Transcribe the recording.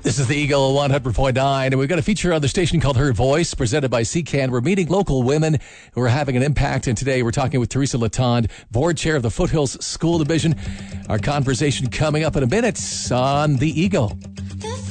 This is the Eagle 100.9, and we've got a feature on the station called Her Voice, presented by CCAN. We're meeting local women who are having an impact, and today we're talking with Teresa Latond, board chair of the Foothills School Division. Our conversation coming up in a minute on the Eagle.